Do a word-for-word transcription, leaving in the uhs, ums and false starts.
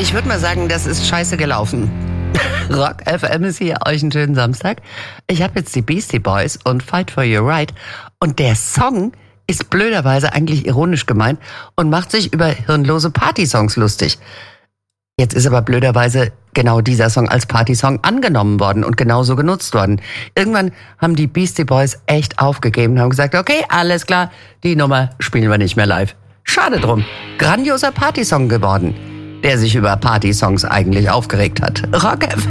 Ich würde mal sagen, das ist scheiße gelaufen. Rock F M ist hier, euch einen schönen Samstag. Ich habe jetzt die Beastie Boys und Fight for Your Right. Und der Song ist blöderweise eigentlich ironisch gemeint und macht sich über hirnlose Partysongs lustig. Jetzt ist aber blöderweise genau dieser Song als Partysong angenommen worden und genauso genutzt worden. Irgendwann haben die Beastie Boys echt aufgegeben und haben gesagt, okay, alles klar, die Nummer spielen wir nicht mehr live. Schade drum. Grandioser Partysong geworden, der sich über Partysongs eigentlich aufgeregt hat. Rock F M.